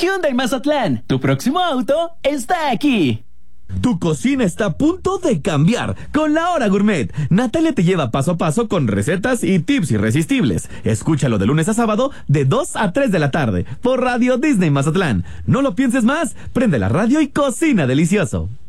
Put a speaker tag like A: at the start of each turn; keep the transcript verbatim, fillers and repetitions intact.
A: Hyundai Mazatlán, tu próximo auto está aquí.
B: Tu cocina está a punto de cambiar con La Hora Gourmet. Natalia te lleva paso a paso con recetas y tips irresistibles. Escúchalo de lunes a sábado de dos a tres de la tarde por Radio Disney Mazatlán. No lo pienses más, prende la radio y cocina delicioso.